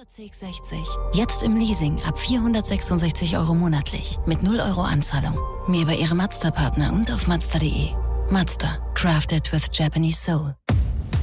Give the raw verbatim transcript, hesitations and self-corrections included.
C X sechzig. Jetzt im Leasing ab vierhundertsechsundsechzig Euro monatlich mit null Euro Anzahlung. Mehr bei Ihrem Mazda-Partner und auf Mazda punkt de. Mazda. Crafted with Japanese Soul.